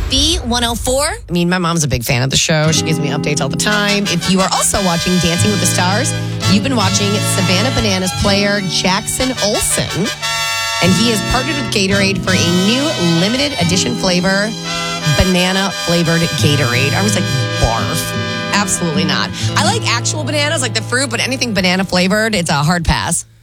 B104. I mean, my mom's a big fan of the show. She gives me updates all the time. If you are also watching Dancing with the Stars, you've been watching Savannah Bananas player Jackson Olsen. And he has partnered with Gatorade for a new limited edition flavor, banana-flavored Gatorade. I was like, barf. Absolutely not. I like actual bananas, like the fruit, but anything banana-flavored, it's a hard pass.